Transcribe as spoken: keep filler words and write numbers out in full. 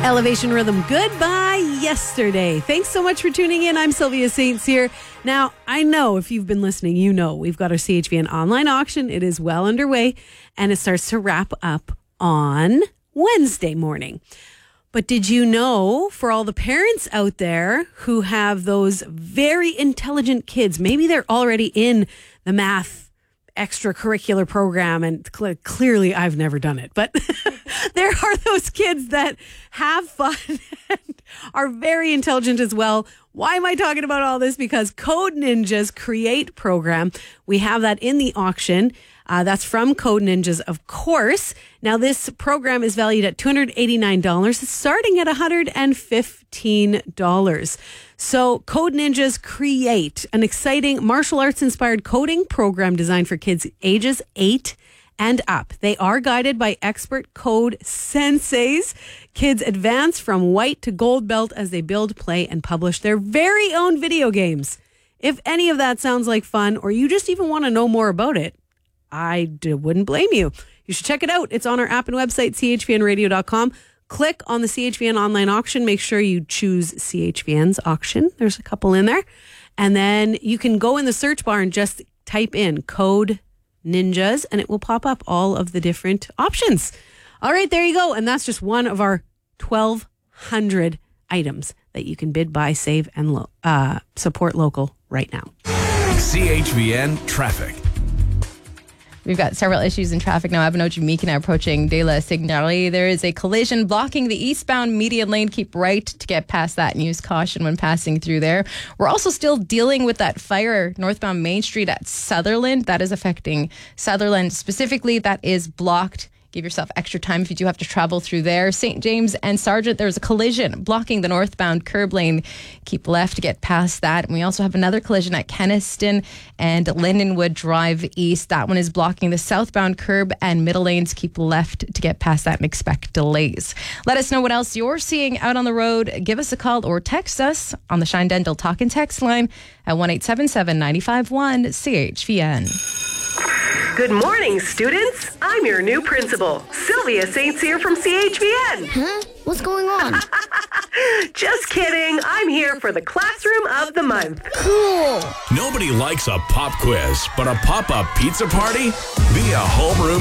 Elevation Rhythm, goodbye yesterday. Thanks so much for tuning in. I'm Sylvia Saints here. Now, I know if you've been listening, you know we've got our C H V N online auction. It is well underway, and it starts to wrap up on Wednesday morning. But did you know, for all the parents out there who have those very intelligent kids, maybe they're already in the math extracurricular program, and cl- clearly I've never done it, but there are those kids that have fun and are very intelligent as well. Why am I talking about all this? Because Code Ninjas Create program, we have that in the auction. Uh, that's from Code Ninjas, of course. Now, this program is valued at two hundred eighty-nine dollars, starting at one hundred fifteen dollars. So Code Ninjas Create, an exciting martial arts-inspired coding program designed for kids ages eight and up. They are guided by expert code senseis. Kids advance from white to gold belt as they build, play, and publish their very own video games. If any of that sounds like fun, or you just even want to know more about it, I d- wouldn't blame you. You should check it out. It's on our app and website, c h v n radio dot com. Click on the C H V N online auction. Make sure you choose C H V N's auction. There's a couple in there. And then you can go in the search bar and just type in Code Ninjas, and it will pop up all of the different options. All right, there you go. And that's just one of our twelve hundred items that you can bid, buy, save, and lo- uh, support local right now. C H V N Traffic. We've got several issues in traffic now. Abenoji-Meekina approaching De La Signare. There is a collision blocking the eastbound median lane. Keep right to get past that and use caution when passing through there. We're also still dealing with that fire northbound Main Street at Sutherland. That is affecting Sutherland specifically. That is blocked. Give yourself extra time if you do have to travel through there. Saint James and Sargent, there's a collision blocking the northbound curb lane. Keep left to get past that. And we also have another collision at Kenniston and Lindenwood Drive East. That one is blocking the southbound curb and middle lanes. Keep left to get past that and expect delays. Let us know what else you're seeing out on the road. Give us a call or text us on the Shine Dental Talk and Text line at one eight seven seven, nine five one, C H V N. Good morning, students. I'm your new principal, Sylvia Saints here from C H V N. Huh? What's going on? Just kidding. I'm here for the Classroom of the Month. Cool. Nobody likes a pop quiz, but a pop-up pizza party? Be a homeroom